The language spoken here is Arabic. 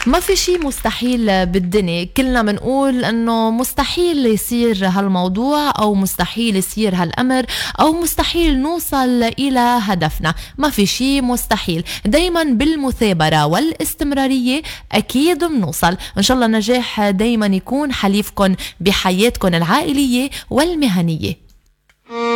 ما في شي مستحيل بالدنيا، كلنا منقول انه مستحيل يصير هالموضوع او مستحيل يصير هالامر او مستحيل نوصل الى هدفنا. ما في شي مستحيل، دايما بالمثابرة والاستمرارية اكيد بنوصل. ان شاء الله النجاح دايما يكون حليفكن بحياتكن العائلية والمهنية.